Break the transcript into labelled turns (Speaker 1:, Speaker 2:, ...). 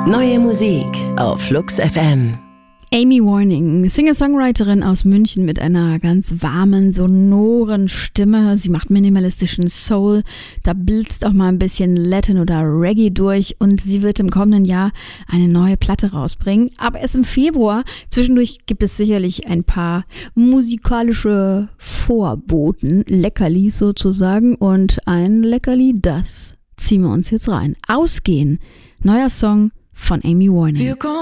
Speaker 1: Neue Musik auf Flux FM.
Speaker 2: Amy Warning, Singer-Songwriterin aus München mit einer ganz warmen, sonoren Stimme. Sie macht minimalistischen Soul, da blitzt auch mal ein bisschen Latin oder Reggae durch und sie wird im kommenden Jahr eine neue Platte rausbringen, aber erst im Februar. Zwischendurch gibt es sicherlich ein paar musikalische Vorboten, Leckerlis sozusagen, und ein Leckerli, das ziehen wir uns jetzt rein. Ausgehen, neuer Song von Amy Warning.